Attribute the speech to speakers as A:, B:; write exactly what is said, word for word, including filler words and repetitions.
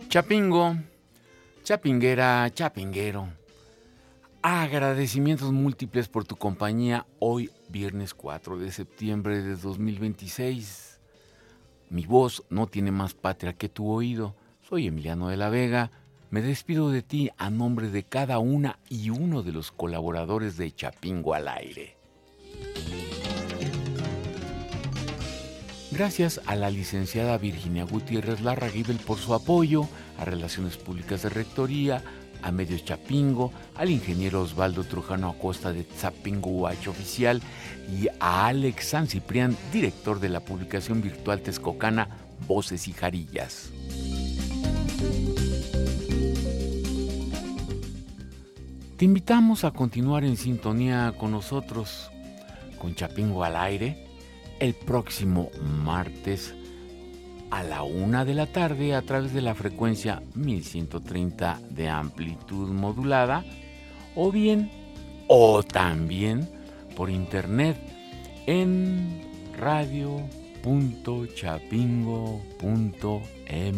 A: Chapingo, chapinguera, chapinguero. Agradecimientos múltiples por tu compañía hoy, viernes cuatro de septiembre de dos mil veintiséis. Mi voz no tiene más patria que tu oído. Soy Emiliano de la Vega. Me despido de ti a nombre de cada una y uno de los colaboradores de Chapingo al Aire. Gracias a la licenciada Virginia Gutiérrez Larraguibel por su apoyo, a Relaciones Públicas de Rectoría, a Medios Chapingo, al ingeniero Osvaldo Trujano Acosta de Chapingo Watch Oficial y a Alex San Ciprián, director de la publicación virtual texcocana Voces y Jarillas. Te invitamos a continuar en sintonía con nosotros, con Chapingo al Aire, el próximo martes a la una de la tarde a través de la frecuencia mil ciento treinta de amplitud modulada o bien, o también por internet en radio punto chapingo punto m x.